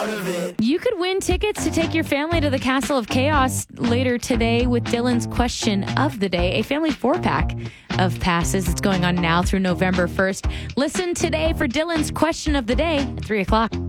part of it. You could win tickets to take your family to the Castle of Chaos later today with Dylan's question of the day, a family 4-pack of passes. It's going on now through November 1st. Listen today for Dylan's question of the day at 3 o'clock.